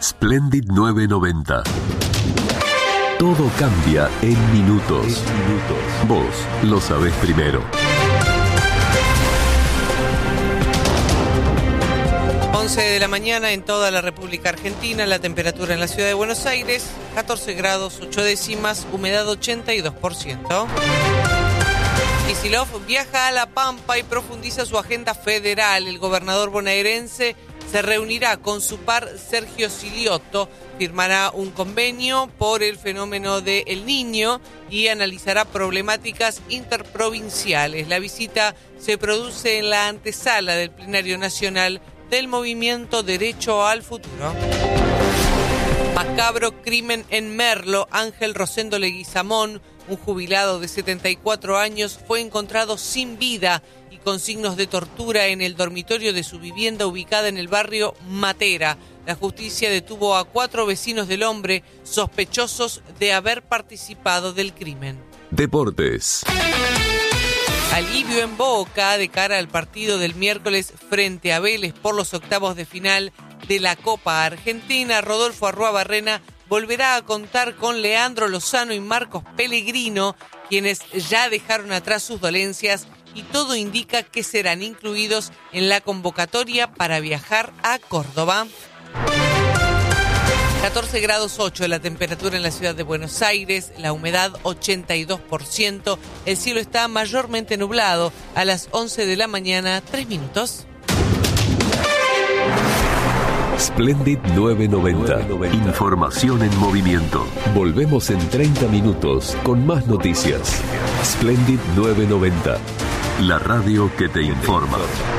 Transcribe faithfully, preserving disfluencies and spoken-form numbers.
Splendid nueve noventa. Todo cambia en minutos. En minutos. Vos lo sabés primero. once de la mañana en toda la República Argentina, la temperatura en la ciudad de Buenos Aires, catorce grados ocho décimas, humedad ochenta y dos por ciento. Kicillof viaja a La Pampa y profundiza su agenda federal. El gobernador bonaerense se reunirá con su par Sergio Siliotto, firmará un convenio por el fenómeno de El Niño y analizará problemáticas interprovinciales. La visita se produce en la antesala del plenario nacional del movimiento Derecho al Futuro. Macabro crimen en Merlo. Ángel Rosendo Leguizamón, un jubilado de setenta y cuatro años, fue encontrado sin vida y con signos de tortura en el dormitorio de su vivienda ubicada en el barrio Matera. La justicia detuvo a cuatro vecinos del hombre sospechosos de haber participado del crimen. Deportes. Alivio en Boca de cara al partido del miércoles frente a Vélez por los octavos de final de la Copa Argentina. Rodolfo Arruabarrena volverá a contar con Leandro Lozano y Marcos Pellegrino, quienes ya dejaron atrás sus dolencias, y todo indica que serán incluidos en la convocatoria para viajar a Córdoba. catorce grados ocho la temperatura en la ciudad de Buenos Aires, la humedad ochenta y dos por ciento, el cielo está mayormente nublado. A las once de la mañana, tres minutos. Splendid nueve noventa. Información en movimiento. Volvemos en treinta minutos con más noticias. Splendid nueve noventa. La radio que te informa.